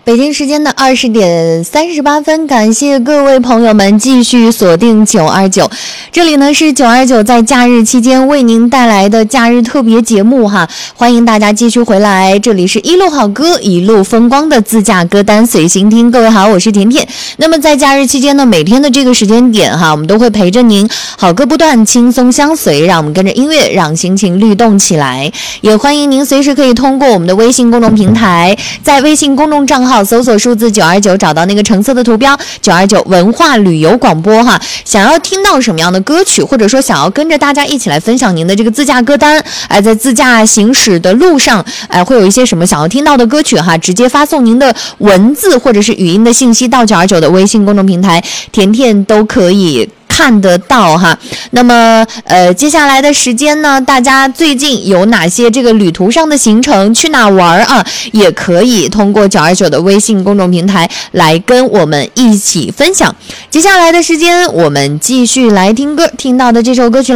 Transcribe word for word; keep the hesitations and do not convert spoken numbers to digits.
北京时间的二十点三十八分，感谢各位朋友们继续锁定九二九，这里呢是九二九在假日期间为您带来的假日特别节目哈，欢迎大家继续回来，这里是一路好歌一路风光的自驾歌单随心听。各位好，我是甜甜。那么在假日期间呢，每天的这个时间点哈，我们都会陪着您，好歌不断，轻松相随，让我们跟着音乐让心情律动起来。也欢迎您随时可以通过我们的微信公众平台，在微信公众账号搜索数字九二九，找到那个橙色的图标九二九文化旅游广播哈。想要听到什么样的歌曲，或者说想要跟着大家一起来分享您的这个自驾歌单，哎，在自驾行驶的路上，哎，会有一些什么想要听到的歌曲哈，直接发送您的文字或者是语音的信息到九二九的微信公众平台，甜甜都可以看得到哈。那么呃，接下来的时间呢，大家最近有哪些这个旅途上的行程，去哪玩啊，也可以通过九二九的微信公众平台来跟我们一起分享。接下来的时间我们继续来听歌，听到的这首歌曲